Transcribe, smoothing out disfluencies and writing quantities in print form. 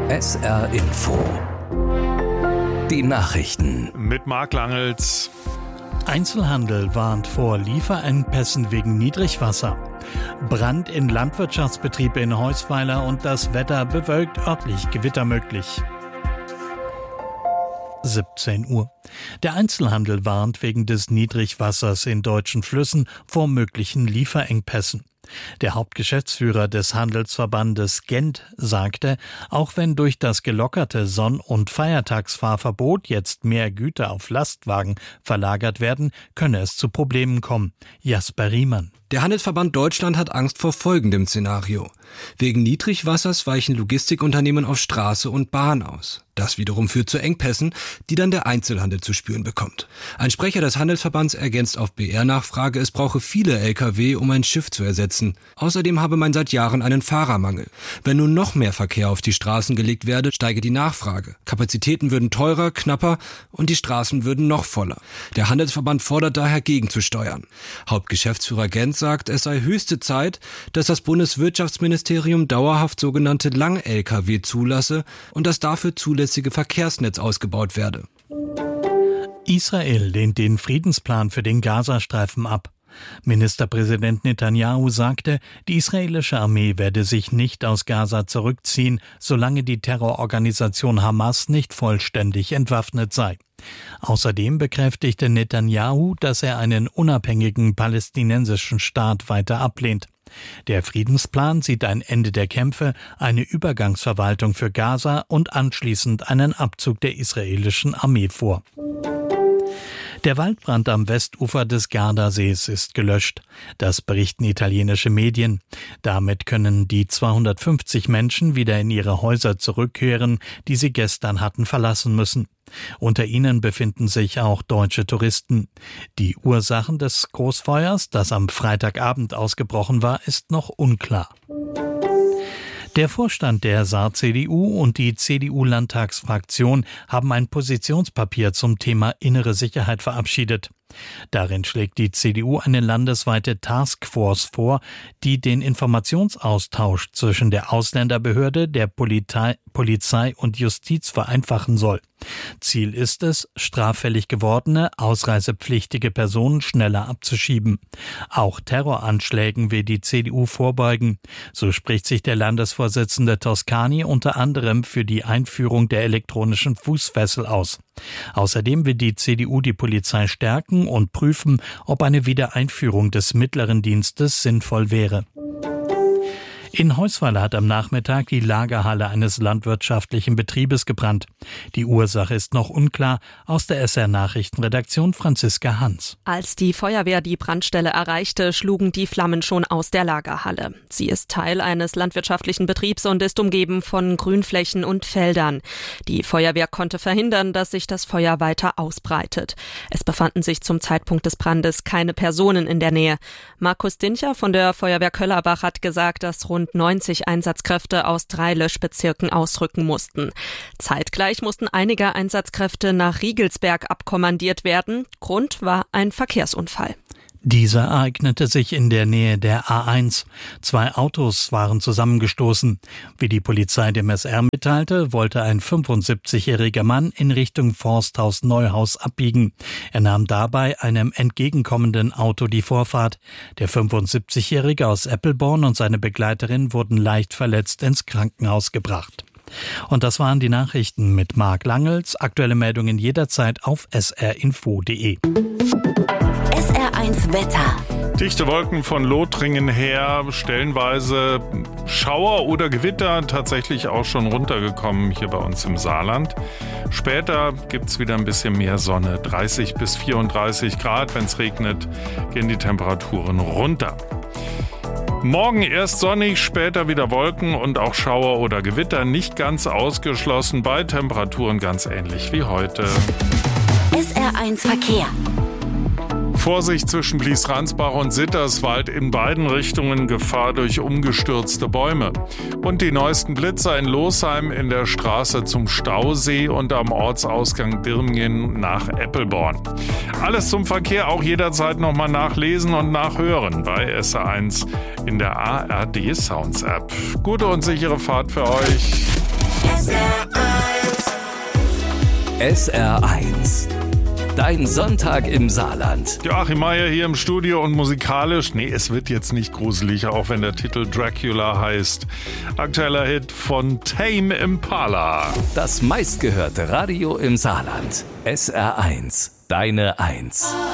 SR Info. Die Nachrichten. Mit Marc Langels. Einzelhandel warnt vor Lieferengpässen wegen Niedrigwasser. Brand in Landwirtschaftsbetrieb in Heusweiler und das Wetter bewölkt, örtlich Gewitter möglich. 17 Uhr. Der Einzelhandel warnt wegen des Niedrigwassers in deutschen Flüssen vor möglichen Lieferengpässen. Der Hauptgeschäftsführer des Handelsverbandes Gent sagte, auch wenn durch das gelockerte Sonn- und Feiertagsfahrverbot jetzt mehr Güter auf Lastwagen verlagert werden, könne es zu Problemen kommen. Jasper Riemann. Der Handelsverband Deutschland hat Angst vor folgendem Szenario. Wegen Niedrigwassers weichen Logistikunternehmen auf Straße und Bahn aus. Das wiederum führt zu Engpässen, die dann der Einzelhandel zu spüren bekommt. Ein Sprecher des Handelsverbands ergänzt auf BR-Nachfrage, es brauche viele Lkw, um ein Schiff zu ersetzen. Außerdem habe man seit Jahren einen Fahrermangel. Wenn nun noch mehr Verkehr auf die Straßen gelegt werde, steige die Nachfrage. Kapazitäten würden teurer, knapper und die Straßen würden noch voller. Der Handelsverband fordert daher gegenzusteuern. Hauptgeschäftsführer Gent sagt, es sei höchste Zeit, dass das Bundeswirtschaftsministerium dauerhaft sogenannte Lang-Lkw zulasse und das dafür zulässige Verkehrsnetz ausgebaut werde. Israel lehnt den Friedensplan für den Gazastreifen ab. Ministerpräsident Netanyahu sagte, die israelische Armee werde sich nicht aus Gaza zurückziehen, solange die Terrororganisation Hamas nicht vollständig entwaffnet sei. Außerdem bekräftigte Netanyahu, dass er einen unabhängigen palästinensischen Staat weiter ablehnt. Der Friedensplan sieht ein Ende der Kämpfe, eine Übergangsverwaltung für Gaza und anschließend einen Abzug der israelischen Armee vor. Der Waldbrand am Westufer des Gardasees ist gelöscht. Das berichten italienische Medien. Damit können die 250 Menschen wieder in ihre Häuser zurückkehren, die sie gestern hatten verlassen müssen. Unter ihnen befinden sich auch deutsche Touristen. Die Ursachen des Großfeuers, das am Freitagabend ausgebrochen war, ist noch unklar. Der Vorstand der Saar-CDU und die CDU-Landtagsfraktion haben ein Positionspapier zum Thema innere Sicherheit verabschiedet. Darin schlägt die CDU eine landesweite Taskforce vor, die den Informationsaustausch zwischen der Ausländerbehörde, der Polizei und Justiz vereinfachen soll. Ziel ist es, straffällig gewordene, ausreisepflichtige Personen schneller abzuschieben. Auch Terroranschlägen will die CDU vorbeugen. So spricht sich der Landesvorsitzende Toscani unter anderem für die Einführung der elektronischen Fußfessel aus. Außerdem will die CDU die Polizei stärken und prüfen, ob eine Wiedereinführung des mittleren Dienstes sinnvoll wäre. In Heusweiler hat am Nachmittag die Lagerhalle eines landwirtschaftlichen Betriebes gebrannt. Die Ursache ist noch unklar. Aus der SR-Nachrichtenredaktion Franziska Hans. Als die Feuerwehr die Brandstelle erreichte, schlugen die Flammen schon aus der Lagerhalle. Sie ist Teil eines landwirtschaftlichen Betriebs und ist umgeben von Grünflächen und Feldern. Die Feuerwehr konnte verhindern, dass sich das Feuer weiter ausbreitet. Es befanden sich zum Zeitpunkt des Brandes keine Personen in der Nähe. Markus Dincher von der Feuerwehr Köllerbach hat gesagt, dass rund 90 Einsatzkräfte aus 3 Löschbezirken ausrücken mussten. Zeitgleich mussten einige Einsatzkräfte nach Riegelsberg abkommandiert werden. Grund war ein Verkehrsunfall. Dieser ereignete sich in der Nähe der A1. 2 Autos waren zusammengestoßen. Wie die Polizei dem SR mitteilte, wollte ein 75-jähriger Mann in Richtung Forsthaus Neuhaus abbiegen. Er nahm dabei einem entgegenkommenden Auto die Vorfahrt. Der 75-jährige aus Eppelborn und seine Begleiterin wurden leicht verletzt ins Krankenhaus gebracht. Und das waren die Nachrichten mit Marc Langels. Aktuelle Meldungen jederzeit auf srinfo.de. SR1 Wetter. Dichte Wolken von Lothringen her, stellenweise Schauer oder Gewitter, tatsächlich auch schon runtergekommen hier bei uns im Saarland. Später gibt's wieder ein bisschen mehr Sonne, 30 bis 34 Grad. Wenn es regnet, gehen die Temperaturen runter. Morgen erst sonnig, später wieder Wolken und auch Schauer oder Gewitter, nicht ganz ausgeschlossen, bei Temperaturen ganz ähnlich wie heute. SR1 Verkehr. Vorsicht zwischen Blies-Ransbach und Sitterswald, in beiden Richtungen Gefahr durch umgestürzte Bäume. Und die neuesten Blitzer in Losheim in der Straße zum Stausee und am Ortsausgang Dirmgen nach Eppelborn. Alles zum Verkehr auch jederzeit nochmal nachlesen und nachhören bei SR1 in der ARD Sounds App. Gute und sichere Fahrt für euch. SR1. Dein Sonntag im Saarland. Joachim Meier hier im Studio und musikalisch. Nee, es wird jetzt nicht gruselig, auch wenn der Titel Dracula heißt. Aktueller Hit von Tame Impala. Das meistgehörte Radio im Saarland. SR1. Deine 1.